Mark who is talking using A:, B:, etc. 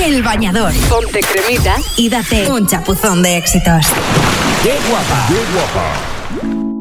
A: El Bañador.
B: Ponte cremita
A: y date un chapuzón de éxitos.
C: ¡Qué guapa! ¡Qué guapa!